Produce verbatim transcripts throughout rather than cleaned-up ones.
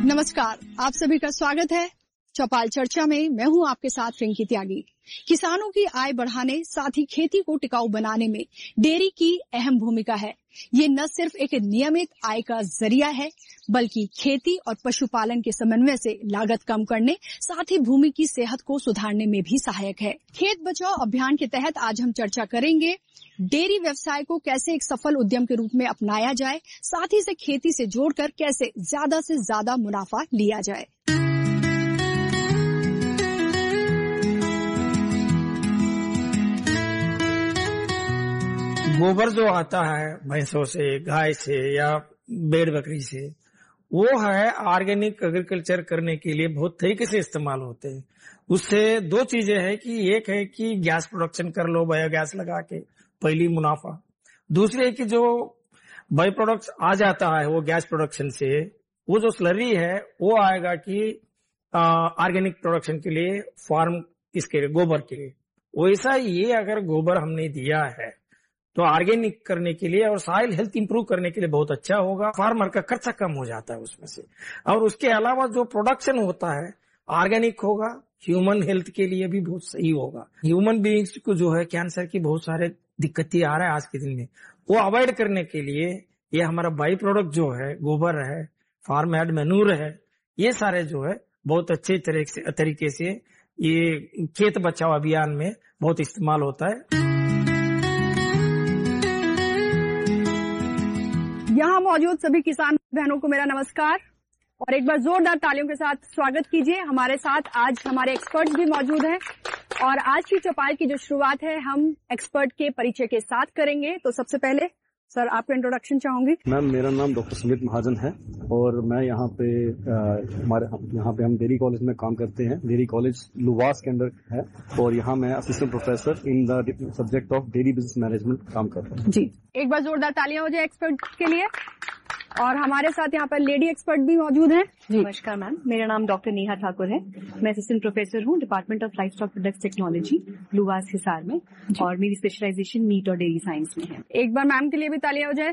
नमस्कार, आप सभी का स्वागत है चौपाल चर्चा में। मैं हूं आपके साथ रिंकी त्यागी। किसानों की आय बढ़ाने, साथ ही खेती को टिकाऊ बनाने में डेयरी की अहम भूमिका है। ये न सिर्फ एक नियमित आय का जरिया है, बल्कि खेती और पशुपालन के समन्वय से लागत कम करने, साथ ही भूमि की सेहत को सुधारने में भी सहायक है। खेत बचाओ अभियान के तहत आज हम चर्चा करेंगे डेयरी व्यवसाय को कैसे एक सफल उद्यम के रूप में अपनाया जाए, साथ ही इसे खेती से जोड़कर कैसे ज्यादा से ज्यादा मुनाफा लिया जाए। गोबर जो आता है भैंसों से, गाय से या भेड़ बकरी से, वो है ऑर्गेनिक एग्रीकल्चर करने के लिए बहुत तरीके से इस्तेमाल होते हैं। उससे दो चीजें हैं कि एक है कि गैस प्रोडक्शन कर लो बायोगैस लगा के, पहली मुनाफा। दूसरी है कि जो बाई प्रोडक्ट्स आ जाता है वो गैस प्रोडक्शन से, वो जो स्लरी है वो आएगा कि ऑर्गेनिक प्रोडक्शन के लिए, फार्म इसके लिए, गोबर के लिए। वैसा ये अगर गोबर हमने दिया है तो ऑर्गेनिक करने के लिए और सॉइल हेल्थ इंप्रूव करने के लिए बहुत अच्छा होगा। फार्मर का खर्चा कम हो जाता है उसमें से, और उसके अलावा जो प्रोडक्शन होता है ऑर्गेनिक होगा, ह्यूमन हेल्थ के लिए भी बहुत सही होगा। ह्यूमन बीइंग्स को जो है कैंसर की बहुत सारे दिक्कतें आ रहा है आज के दिन में, वो अवॉइड करने के लिए ये हमारा बाई प्रोडक्ट जो है गोबर है, फार्म एड मैन्यूर है, ये सारे जो है बहुत अच्छे तरीके से ये खेत बचाओ अभियान में बहुत इस्तेमाल होता है। यहाँ मौजूद सभी किसान बहनों को मेरा नमस्कार और एक बार जोरदार तालियों के साथ स्वागत कीजिए। हमारे साथ आज हमारे एक्सपर्ट्स भी मौजूद हैं और आज की चौपाल की जो शुरुआत है हम एक्सपर्ट के परिचय के साथ करेंगे। तो सबसे पहले सर आपका इंट्रोडक्शन चाहूंगी। मैम, मेरा नाम डॉक्टर सुमित महाजन है और मैं यहाँ पे हमारे यहाँ पे हम डेयरी कॉलेज में काम करते हैं। डेयरी कॉलेज लुवास के अंदर है और यहाँ मैं assistant professor in the subject of dairy business management काम कर रहा हूँ। जी, एक बार जोरदार तालियां हो जाए एक्सपर्ट के लिए। और हमारे साथ यहाँ पर लेडी एक्सपर्ट भी मौजूद हैं। नमस्कार मैम, मेरा नाम डॉक्टर नेहा ठाकुर है। मैं असिस्टेंट प्रोफेसर हूँ department of life stock products technology LUVAS Hisar में और मेरी स्पेशलाइजेशन मीट और डेयरी साइंस में है। एक बार मैम के लिए भी तालियां हो जाए।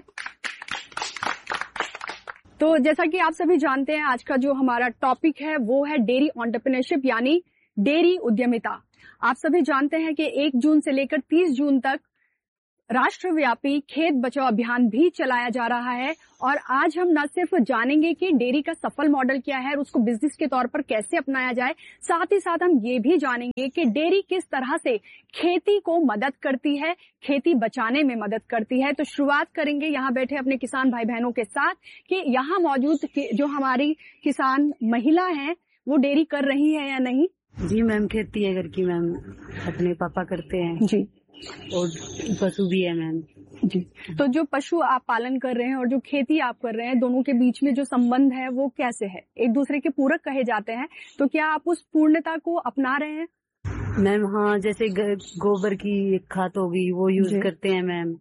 तो जैसा कि आप सभी जानते हैं आज का जो हमारा टॉपिक है वो है डेयरी एंटरप्रेन्योरशिप यानी डेयरी उद्यमिता। आप सभी जानते हैं कि एक जून से लेकर तीस जून तक राष्ट्रव्यापी खेत बचाओ अभियान भी चलाया जा रहा है और आज हम न सिर्फ जानेंगे कि डेयरी का सफल मॉडल क्या है और उसको बिजनेस के तौर पर कैसे अपनाया जाए, साथ ही साथ हम ये भी जानेंगे कि डेयरी किस तरह से खेती को मदद करती है, खेती बचाने में मदद करती है। तो शुरुआत करेंगे यहाँ बैठे अपने किसान भाई बहनों के साथ कि यहाँ मौजूद जो हमारी किसान महिला है वो डेयरी कर रही है या नहीं। जी मैम, खेती है घर की मैम, अपने पापा करते हैं जी, और पशु भी है मैम जी। तो जो पशु आप पालन कर रहे हैं और जो खेती आप कर रहे हैं, दोनों के बीच में जो संबंध है वो कैसे है? एक दूसरे के पूरक कहे जाते हैं, तो क्या आप उस पूर्णता को अपना रहे हैं? मैम हाँ, जैसे गोबर की खाद होगी वो यूज करते हैं मैम।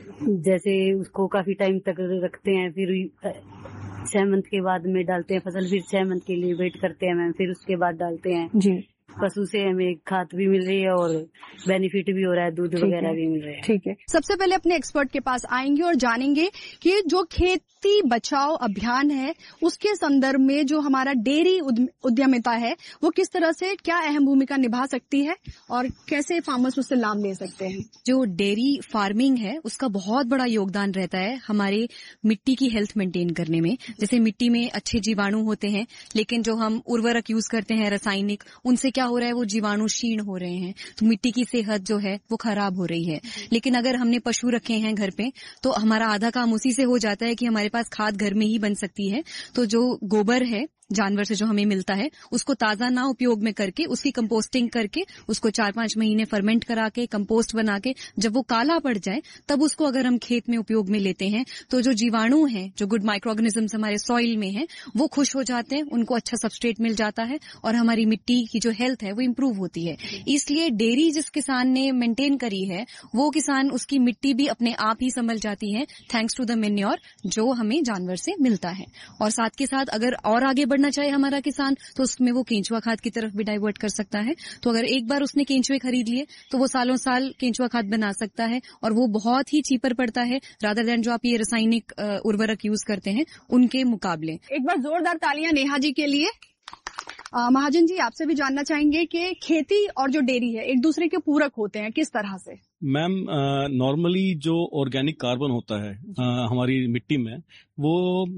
जैसे उसको काफी टाइम तक रखते हैं, फिर छह मंथ के बाद में डालते हैं फसल, फिर छह मंथ के लिए वेट करते हैं मैम, फिर उसके बाद डालते हैं जी। पशु से हमें खाद भी मिल रही है और बेनिफिट भी हो रहा है, दूध वगैरह भी मिल रहा है। ठीक है, सबसे पहले अपने एक्सपर्ट के पास आएंगे और जानेंगे कि जो खेती बचाओ अभियान है उसके संदर्भ में जो हमारा डेयरी उद्यमिता है वो किस तरह से क्या अहम भूमिका निभा सकती है और कैसे फार्मर्स उससे लाभ ले सकते हैं। जो डेयरी फार्मिंग है उसका बहुत बड़ा योगदान रहता है हमारे मिट्टी की हेल्थ मेंटेन करने में। जैसे मिट्टी में अच्छे जीवाणु होते हैं, लेकिन जो हम उर्वरक यूज करते हैं रासायनिक, उनसे क्या हो रहा है, वो जीवाणु क्षीण हो रहे हैं, तो मिट्टी की सेहत जो है वो खराब हो रही है। लेकिन अगर हमने पशु रखे हैं घर पे तो हमारा आधा काम उसी से हो जाता है कि हमारे पास खाद घर में ही बन सकती है। तो जो गोबर है जानवर से जो हमें मिलता है उसको ताजा ना उपयोग में करके उसकी कंपोस्टिंग करके उसको चार पांच महीने फर्मेंट करा के कंपोस्ट बना के जब वो काला पड़ जाए तब उसको अगर हम खेत में उपयोग में लेते हैं तो जो जीवाणु हैं, जो गुड माइक्रो ऑर्गेनिजम्स हमारे सॉइल में हैं, वो खुश हो जाते हैं, उनको अच्छा सबस्ट्रेट मिल जाता है और हमारी मिट्टी की जो हेल्थ है वो इम्प्रूव होती है। इसलिए डेयरी जिस किसान ने मेंटेन करी है वो किसान उसकी मिट्टी भी अपने आप ही संभल जाती है थैंक्स टू द मेन्योर जो हमें जानवर से मिलता है। और साथ के साथ अगर और आगे बढ़ना चाहे हमारा किसान तो उसमें वो केंचुआ खाद की तरफ भी डाइवर्ट कर सकता है। तो अगर एक बार उसने केंचुए खरीद लिए तो वो सालों साल केंचुआ खाद बना सकता है और वो बहुत ही चीपर पड़ता है रादर देन जो आप ये रासायनिक उर्वरक यूज करते हैं उनके मुकाबले। एक बार जोरदार तालियां नेहा जी के लिए। आ, महाजन जी, आपसे भी जानना चाहेंगे कि खेती और जो डेयरी है एक दूसरे के पूरक होते हैं, किस तरह से? मैम, नॉर्मली जो ऑर्गेनिक कार्बन होता है आ, हमारी मिट्टी में वो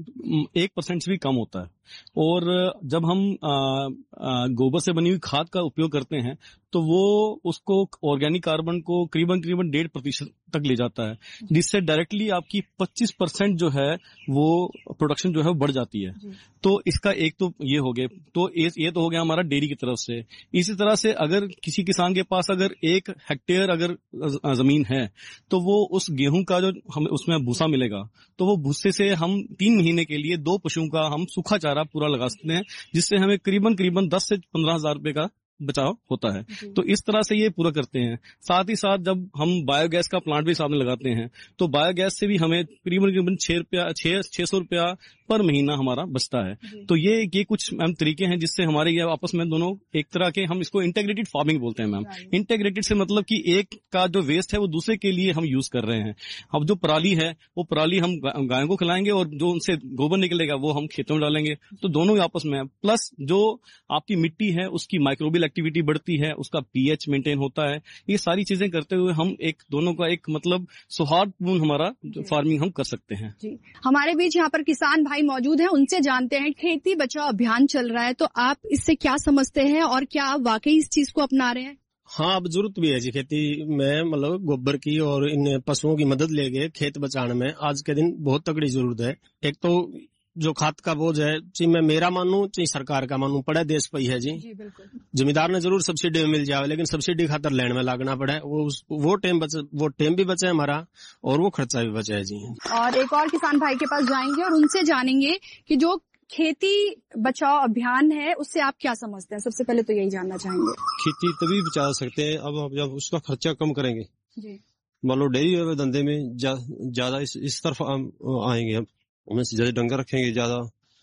एक परसेंट से भी कम होता है और जब हम आ, आ, गोबर से बनी हुई खाद का उपयोग करते हैं तो वो उसको ऑर्गेनिक कार्बन को करीबन करीबन डेढ़ प्रतिशत तक ले जाता है, जिससे डायरेक्टली आपकी पच्चीस परसेंट जो है वो प्रोडक्शन जो है वो बढ़ जाती है। तो इसका एक तो ये हो गया, तो ये तो हो गया हमारा डेयरी की तरफ से। इसी तरह से अगर किसी किसान के पास अगर एक हेक्टेयर अगर जमीन है तो वो उस गेहूं का जो हमें उसमें भूसा मिलेगा तो वो भूसे से हम तीन महीने के लिए दो पशुओं का हम सूखा चारा पूरा लगा सकते हैं, जिससे हमें करीबन करीबन दस से पंद्रह हजार रुपए का बचाव होता है। तो इस तरह से ये पूरा करते हैं। साथ ही साथ जब हम बायोगैस का प्लांट भी सामने लगाते हैं तो बायोगैस से भी हमें करीबन करीबन छह रुपया छह छह सौ रुपया पर महीना हमारा बचता है। तो ये ये कुछ मैम तरीके हैं जिससे हमारे ये आपस में दोनों एक तरह के, हम इसको इंटीग्रेटेड फार्मिंग बोलते हैं मैम। इंटीग्रेटेड से मतलब कि एक का जो वेस्ट है वो दूसरे के लिए हम यूज कर रहे हैं। अब जो पराली है वो पराली हम गायों को खिलाएंगे और जो उनसे गोबर निकलेगा वो हम खेतों में डालेंगे, तो दोनों ही आपस में। प्लस जो आपकी मिट्टी है उसकी माइक्रोबियल एक्टिविटी बढ़ती है, उसका पीएच मेंटेन होता है। ये सारी चीजें करते हुए हम एक दोनों का एक मतलब सौहार्दपूर्ण हमारा फार्मिंग हम कर सकते हैं। जी, हमारे बीच यहाँ पर किसान भाई मौजूद हैं, उनसे जानते हैं खेती बचाओ अभियान चल रहा है तो आप इससे क्या समझते हैं और क्या आप वाकई इस चीज को अपना रहे हैं? हाँ, अब जरूरत भी है जी खेती में, मतलब गोबर की और इन पशुओं की मदद लेके खेत बचाने में आज के दिन बहुत तगड़ी जरूरत है। एक तो जो खाद का बोझ है, चाहे मैं मेरा मानूं चाहे सरकार का मानूं, पड़ा देश पे ही है जी, जी जमींदार ने जरूर सब्सिडी मिल जाए लेकिन सब्सिडी खातर लेने में लागना पड़े, वो वो टाइम बचे, वो टाइम भी बचे हमारा और वो खर्चा भी बचा है जी। और एक और किसान भाई के पास जाएंगे और उनसे जानेंगे कि जो खेती बचाओ अभियान है उससे आप क्या समझते हैं? सबसे पहले तो यही जानना चाहेंगे। खेती तभी बचा सकते हैं अब आप जब उसका खर्चा कम करेंगे जी। मान लो डेयरी धंधे में ज्यादा इस, इस तरफ आएंगे हम, उनमें से ज्यादा डंगर रखेंगे ज्यादा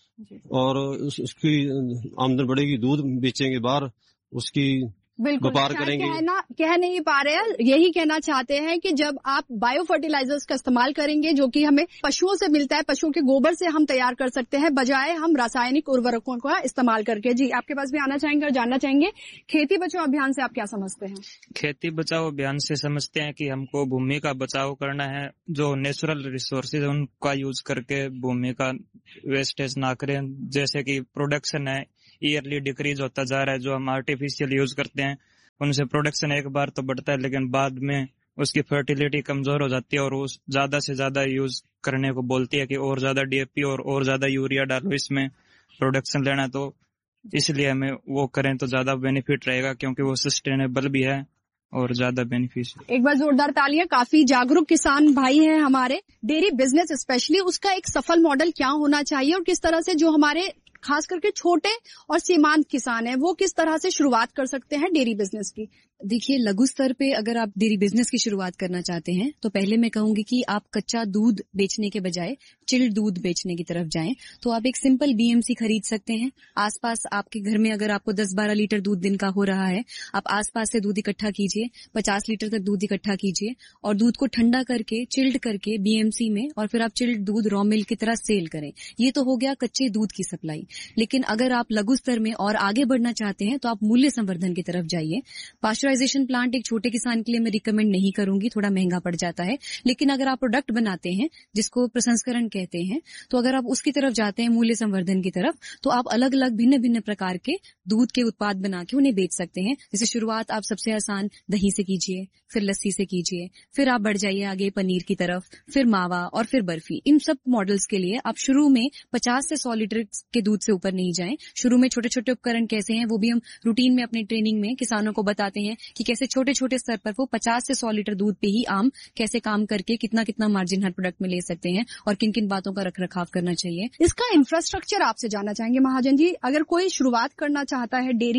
और उस, उसकी आमदन बढ़ेगी, दूध बेचेंगे बाहर, उसकी व्यापार करेंगे। कहना कह नहीं पा रहे हैं, यही कहना चाहते हैं कि जब आप बायो फर्टिलाइजर्स का इस्तेमाल करेंगे जो कि हमें पशुओं से मिलता है, पशुओं के गोबर से हम तैयार कर सकते हैं बजाय हम रासायनिक उर्वरकों का इस्तेमाल करके। जी, आपके पास भी आना चाहेंगे और जानना चाहेंगे खेती बचाओ अभियान से आप क्या समझते हैं? खेती बचाओ अभियान से समझते हैं कि हमको भूमि का बचाव करना है, जो नेचुरल रिसोर्सेज उनका यूज करके भूमि का वेस्टेज ना करें। जैसे कि प्रोडक्शन है ईयरली डिक्रीज होता जा रहा है, जो हम आर्टिफिशियल यूज करते हैं उनसे प्रोडक्शन एक बार तो बढ़ता है लेकिन बाद में उसकी फर्टिलिटी कमजोर हो जाती है और उस ज्यादा से ज्यादा यूज करने को बोलती है कि और ज्यादा डीएपी और और ज्यादा यूरिया डालो इसमें प्रोडक्शन लेना, तो इसलिए हमें वो करें तो ज्यादा बेनिफिट रहेगा क्योंकि वो सस्टेनेबल भी है और ज्यादा बेनिफिशियल। एक बार जोरदार तालियां। काफी जागरूक किसान भाई हैं हमारे। डेयरी बिजनेस स्पेशली उसका एक सफल मॉडल क्या होना चाहिए और किस तरह से जो हमारे खास करके छोटे और सीमांत किसान हैं वो किस तरह से शुरुआत कर सकते हैं डेयरी बिजनेस की? देखिए, लघु स्तर पे अगर आप डेयरी बिजनेस की शुरुआत करना चाहते हैं तो पहले मैं कहूंगी कि आप कच्चा दूध बेचने के बजाय चिल्ड दूध बेचने की तरफ जाएं। तो आप एक सिंपल बीएमसी खरीद सकते हैं। आसपास आपके घर में अगर आपको दस बारह लीटर दूध दिन का हो रहा है, आप आसपास से दूध इकट्ठा कीजिए, पचास लीटर तक दूध इकट्ठा कीजिए और दूध को ठंडा करके चिल्ड करके बीएमसी में और फिर आप चिल्ड दूध रॉ मिल्क की तरह सेल करें। ये तो हो गया कच्चे दूध की सप्लाई। लेकिन अगर आप लघु स्तर में और आगे बढ़ना चाहते हैं तो आप मूल्य संवर्धन की तरफ जाइए। पाश्चराइजेशन प्लांट एक छोटे किसान के लिए मैं रिकमेंड नहीं करूंगी, थोड़ा महंगा पड़ जाता है। लेकिन अगर आप प्रोडक्ट बनाते हैं जिसको प्रसंस्करण कहते हैं, तो अगर आप उसकी तरफ जाते हैं मूल्य संवर्धन की तरफ, तो आप अलग अलग भिन्न भिन्न प्रकार के दूध के उत्पाद बना के उन्हें बेच सकते हैं। जैसे शुरुआत आप सबसे आसान दही से कीजिए, फिर लस्सी से कीजिए, फिर आप बढ़ जाइए आगे पनीर की तरफ, फिर मावा और फिर बर्फी। इन सब मॉडल्स के लिए आप शुरू में पचास से सौ लीटर के दूध से ऊपर नहीं जाएं। शुरू में छोटे छोटे उपकरण कैसे हैं वो भी हम रूटीन में अपनी ट्रेनिंग में किसानों को बताते हैं कि कैसे छोटे छोटे स्तर पर वो पचास से सौ लीटर दूध पे ही आम कैसे काम करके कितना कितना मार्जिन हर प्रोडक्ट में ले सकते हैं और किन किन बातों का रख रखाव करना चाहिए। इसका इंफ्रास्ट्रक्चर आपसे जानना चाहेंगे महाजन जी। अगर कोई शुरुआत करना चाहता है डेयरी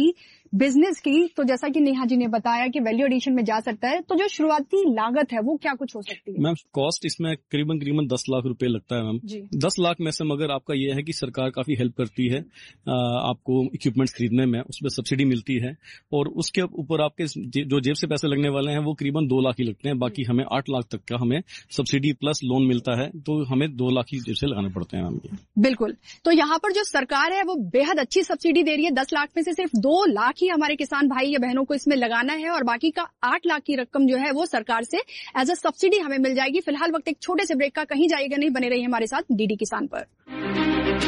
बिजनेस की, तो जैसा कि नेहा जी ने बताया कि वैल्यू एडिशन में जा सकता है, तो जो शुरुआती लागत है वो क्या कुछ हो सकती है? मैम कॉस्ट इसमें करीबन करीबन दस लाख रुपए लगता है मैम। दस लाख में से मगर आपका ये है कि सरकार काफी हेल्प करती है आपको इक्विपमेंट्स खरीदने में, उसमें सब्सिडी मिलती है, और उसके ऊपर आपके जो जेब से पैसे लगने वाले हैं वो करीबन दो लाख ही लगते हैं। बाकी हमें आठ लाख तक का हमें सब्सिडी प्लस लोन मिलता है, तो हमें दो लाख ही जेब से लगाने पड़ते हैं मैम। बिल्कुल, तो यहाँ पर जो सरकार है वो बेहद अच्छी सब्सिडी दे रही है। दस लाख में से सिर्फ दो लाख ही हमारे किसान भाई या बहनों को इसमें लगाना है, और बाकी का आठ लाख की रकम जो है वो सरकार से एज अ सब्सिडी हमें मिल जाएगी। फिलहाल वक्त एक छोटे से ब्रेक का, कहीं जाइएगा नहीं, बने रहिए हमारे साथ डीडी किसान पर।